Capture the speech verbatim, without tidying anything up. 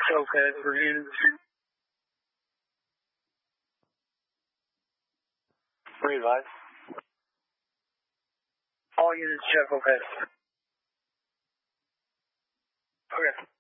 Okay, for units. Re-advise. All units check, okay. Okay.